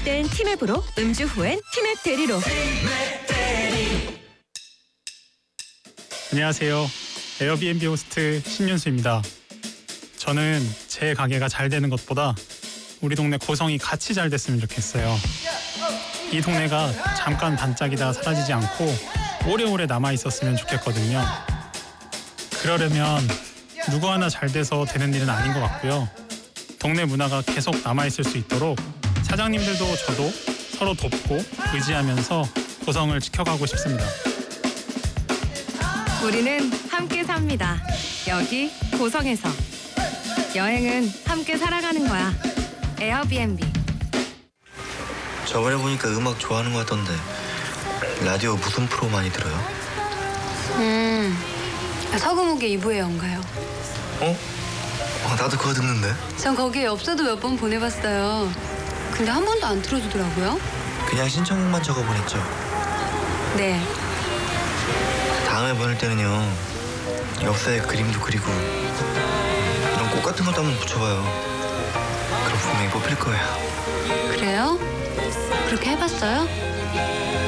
땐 티맵으로, 음주 후엔 티맵 대리로. 안녕하세요. 에어비앤비 호스트 신윤수입니다. 저는 제 가게가 잘 되는 것보다 우리 동네 고성이 같이 잘 됐으면 좋겠어요. 이 동네가 잠깐 반짝이다 사라지지 않고 오래오래 남아있었으면 좋겠거든요. 그러려면 누구 하나 잘 돼서 되는 일은 아닌 것 같고요. 동네 문화가 계속 남아있을 수 있도록 사장님들도 저도 서로 돕고 의지하면서 고성을 지켜가고 싶습니다. 우리는 함께 삽니다. 여기 고성에서. 여행은 함께 살아가는 거야. 에어비앤비. 저번에 보니까 음악 좋아하는 것 같던데 라디오 무슨 프로 많이 들어요? 서금욱의 2부의 연가요. 나도 그거 듣는데. 전 거기에 엽서도 몇 번 보내봤어요. 근데 한 번도 안 틀어주더라고요. 그냥 신청곡만 적어보냈죠. 네. 다음에 보낼 때는요, 엽서에 그림도 그리고 이런 꽃 같은 것도 한번 붙여봐요. 그럼 분명히 뽑힐 거예요. 그래요? 그렇게 해봤어요?